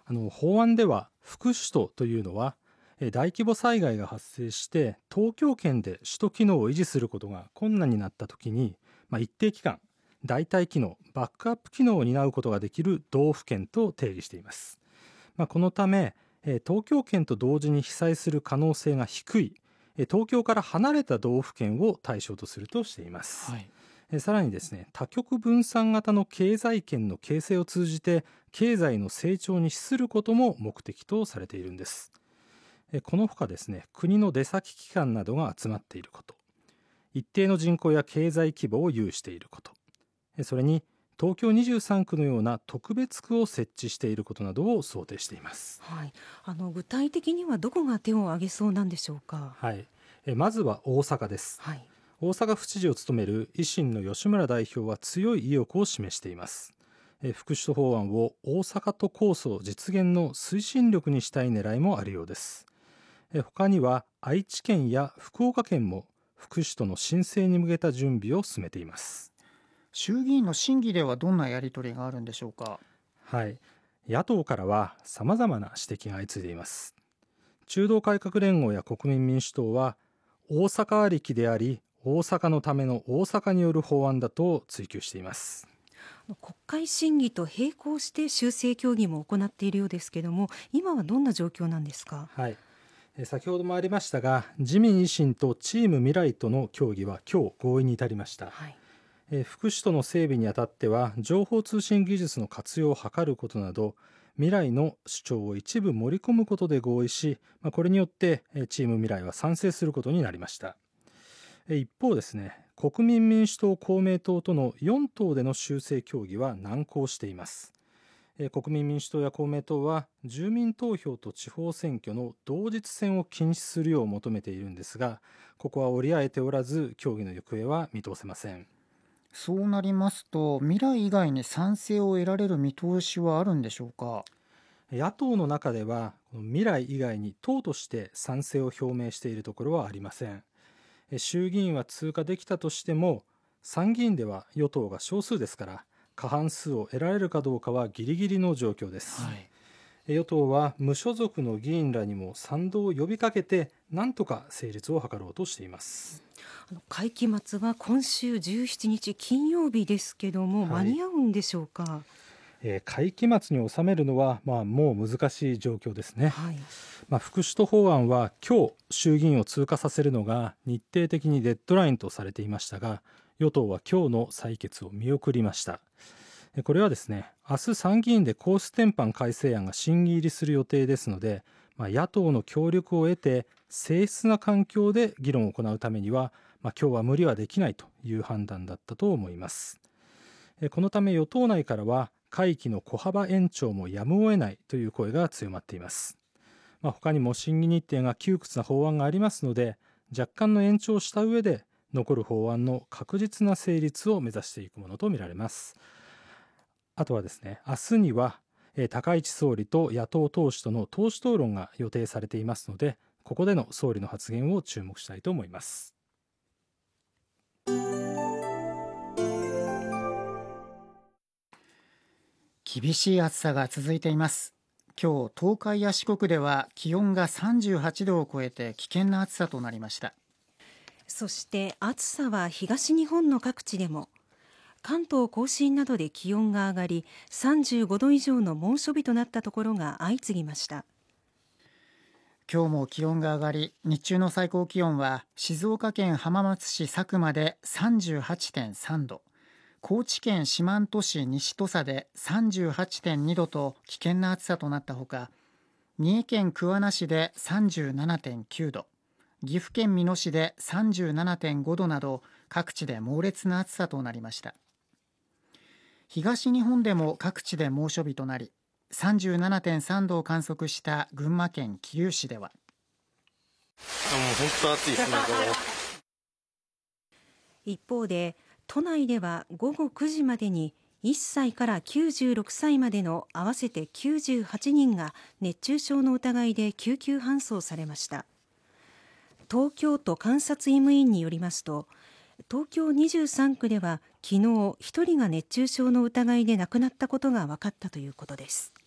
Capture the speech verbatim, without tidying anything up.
あの法案では副首都というのはえー大規模災害が発生して東京圏で首都機能を維持することが困難になったときに、まあ、一定期間代替機能バックアップ機能を担うことができる道府県と定義しています。まあ、このためえー東京圏と同時に被災する可能性が低いえー東京から離れた道府県を対象とするとしています。 はい。 えーさらにですね、多極分散型の経済圏の形成を通じて経済の成長に資することも目的とされているんです。えーこのほかですね、国の出先機関などが集まっていること、一定の人口や経済規模を有していること、えーそれに東京にじゅうさん区のような特別区を設置していることなどを想定しています。 はい、あの具体的にはどこが手を挙げそうなんでしょうか。 はい、えーまずは大阪です。 はい。 大阪府知事を務める維新の吉村代表は強い意欲を示しています。えー副首都法案を大阪都構想実現の推進力にしたい狙いもあるようです。えー他には愛知県や福岡県も副首都の申請に向けた準備を進めています。 衆議院の審議ではどんなやり取りがあるんでしょうか。 はい、野党からは様々な指摘が相次いでいます。中道改革連合や国民民主党は大阪ありきであり大阪のための大阪による法案だと追及しています。 国会審議と並行して修正協議も行っているようですけども、今はどんな状況なんですか。 はい、えー先ほどもありましたが自民維新とチーム未来との協議は今日合意に至りました。 はい。 えー副首都の整備にあたっては情報通信技術の活用を図ることなど未来の主張を一部盛り込むことで合意し、まあ、これによってえーチーム未来は賛成することになりました。えー一方ですね、国民民主党公明党とのよん党での修正協議は難航しています。えー国民民主党や公明党は住民投票と地方選挙の同日選を禁止するよう求めているんですが、ここは折り合えておらず協議の行方は見通せません。 そうなりますと未来以外に賛成を得られる見通しはあるんでしょうか。 野党の中ではこの未来以外に党として賛成を表明しているところはありません。え衆議院は通過できたとしても参議院では与党が少数ですから過半数を得られるかどうかはギリギリの状況です。 はい。 え与党は無所属の議員らにも賛同を呼びかけて何とか成立を図ろうとしています。 あの会期末は今週じゅうしちにち金曜日ですけども、間はい、 に合うんでしょうか。 えー会期末に収めるのは、まあ、もう難しい状況ですね。 はい。 まあ、副首都法案は今日衆議院を通過させるのが日程的にデッドラインとされていましたが、与党は今日の採決を見送りました。えこれはですね、明日参議院で皇室典範改正案が審議入りする予定ですので、まあ、野党の協力を得て静質な環境で議論を行うためには、まあ、今日は無理はできないという判断だったと思います。えこのため与党内からは会期の小幅延長もやむを得ないという声が強まっています。まあ、他にも審議日程が窮屈な法案がありますので、若干の延長をした上で残る法案の確実な成立を目指していくものとみられます。あとはですね、明日にはえー高市総理と野党党首との党首討論が予定されていますので、ここでの総理の発言を注目したいと思います。 厳しい暑さが続いています。今日東海や四国では気温がさんじゅうはちどを超えて危険な暑さとなりました。 そして暑さは東日本の各地でも。関東甲信などで気温が上がり、さんじゅうごど以上の猛暑日となったところが相次ぎました。 今日も気温が上がり、日中の最高気温は静岡県浜松市佐久間で さんじゅうはちてんさんど、高知県四万十市西土佐で さんじゅうはちてんにどと危険な暑さとなったほか、三重県桑名市で さんじゅうななてんきゅうど、岐阜県美濃市で さんじゅうななてんごどなど各地で猛烈な暑さとなりました。東日本でも各地で猛暑日となり、さんじゅうななてんさんどを観測した群馬県桐生市では、もう本当暑いですね。 一方で都内ではごごくじまでにいっさいからきゅうじゅうろくさいまでの合わせてきゅうじゅうはちにんが熱中症の疑いで救急搬送されました。東京都監察医務院によりますと、東京にじゅうさんくでは昨日ひとりが熱中症の疑いで亡くなったことが分かったということです。